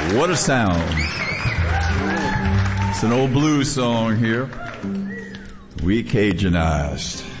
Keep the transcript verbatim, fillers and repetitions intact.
What a sound. It's an old blues song here. We Cajunized.